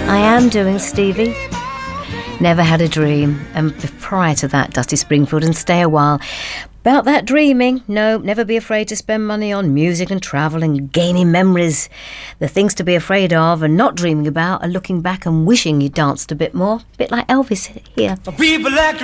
I am doing, Stevie. Never had a dream. And prior to that, Dusty Springfield and Stay a While. About that dreaming. No, never be afraid to spend money on music and travel and gaining memories. The things to be afraid of and not dreaming about are looking back and wishing you danced a bit more. A bit like Elvis here. People like